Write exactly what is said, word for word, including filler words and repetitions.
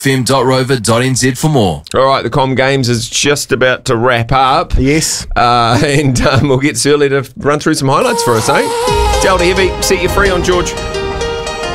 fim dot rover dot n z for more. All right, the Com Games is just about to wrap up. Yes. Uh, and um, we'll get Shirley to run through some highlights for us, eh? Delta Heavy, set you free on George.